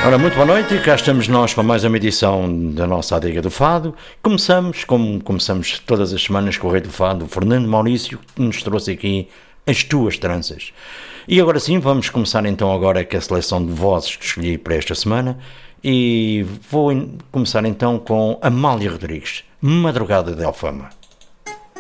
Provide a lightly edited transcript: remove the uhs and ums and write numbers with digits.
Ora, muito boa noite, cá estamos nós para mais uma edição da nossa Adega do Fado. Começamos, como começamos todas as semanas, com o Rei do Fado, o Fernando Maurício, que nos trouxe aqui as tuas tranças. E agora sim, vamos começar então agora com a seleção de vozes que escolhi para esta semana. E vou começar então com Amália Rodrigues, Madrugada de Alfama.